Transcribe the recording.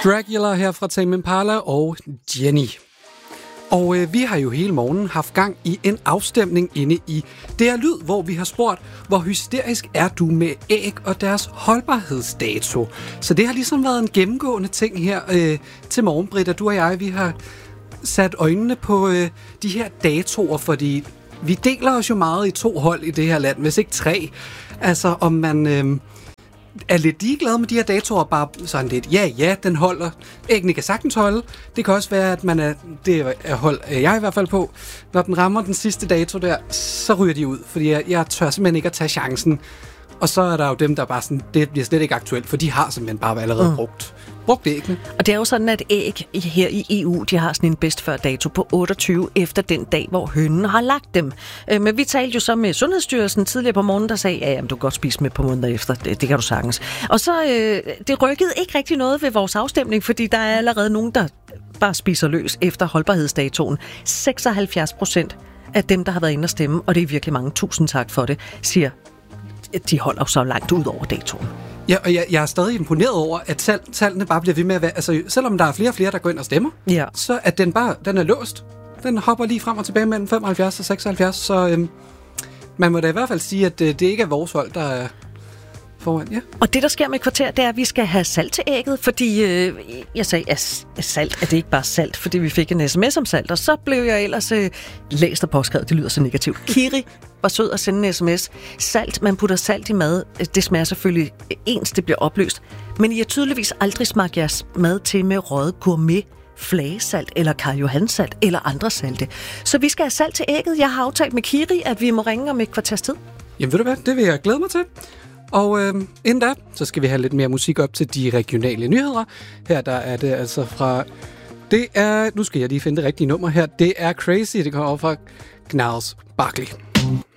Dracula her fra Tame Impala og Jenny. Og vi har jo hele morgenen haft gang i en afstemning inde i DR Lyd, hvor vi har spurgt, hvor hysterisk er du med æg og deres holdbarhedsdato? Så det har ligesom været en gennemgående ting her til morgen, Britta. Du og jeg, vi har sat øjnene på de her datoer, fordi vi deler os jo meget i 2 hold i det her land, hvis ikke 3. Altså om man er lidt ligeglad med de her datoer, bare sådan lidt, ja, den holder. Æggene kan sagtens holde. Det kan også være, at det hold jeg i hvert fald på. Når den rammer den sidste dato der, så ryger de ud, fordi jeg tør simpelthen ikke at tage chancen. Og så er der jo dem, der bare sådan, det bliver slet ikke aktuelt, for de har simpelthen bare allerede brugt æggene. Og det er jo sådan, at æg her i EU, de har sådan en bedst før dato på 28 efter den dag, hvor hønen har lagt dem. Men vi talte jo så med Sundhedsstyrelsen tidligere på morgenen, der sagde, ja, du kan godt spise med på måneder efter, det kan du sagtens. Og så det rykkede ikke rigtig noget ved vores afstemning, fordi der er allerede nogen, der bare spiser løs efter holdbarhedsdatoen. 76% af dem, der har været inde at stemme, og det er virkelig mange, tusind tak for det, siger, at de holder så langt ud over datoen. Ja, og jeg er stadig imponeret over, at tallene bare bliver ved med at være... Altså, selvom der er flere og flere, der går ind og stemmer, så at den er låst. Den hopper lige frem og tilbage mellem 75 og 76, så man må da i hvert fald sige, at det ikke er vores hold, der er foran. Ja. Og det, der sker med kvarter, det er, at vi skal have salt til ægget, fordi jeg sagde, at salt er det ikke bare salt, fordi vi fik en sms om salt, og så blev jeg ellers læst og påskrevet. Det lyder så negativt. Kiri var sød at sende en sms. Salt, man putter salt i mad, det smager selvfølgelig ens, det bliver opløst. Men I har tydeligvis aldrig smagt jeres mad til med røget gourmet, flagesalt eller Karl Johan-salt eller andre salte. Så vi skal have salt til ægget. Jeg har aftalt med Kiri, at vi må ringe om et kvarters tid. Jamen ved du hvad, det vil jeg glæde mig til. Og inden da, så skal vi have lidt mere musik op til de regionale nyheder. Her der er det altså fra... Det er... Nu skal jeg lige finde det rigtige nummer her. Det er Crazy, det kommer over fra Gnarls Barkley.